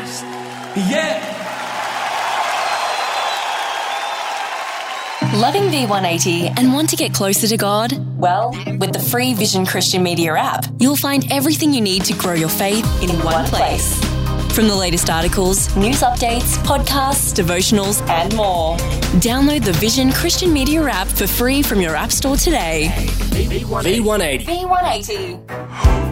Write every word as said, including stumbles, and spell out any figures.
Christ. Yeah. Loving V one eighty and want to get closer to God? Well, with the free Vision Christian Media app, you'll find everything you need to grow your faith in one place. From the latest articles, news updates, podcasts, devotionals, and more. Download the Vision Christian Media app for free from your app store today. V one eighty. V one eighty.